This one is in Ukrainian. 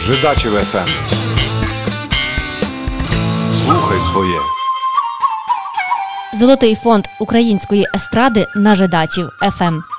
Жидачів ФМ. Слухай своє. Золотий фонд української естради на Жидачів ФМ.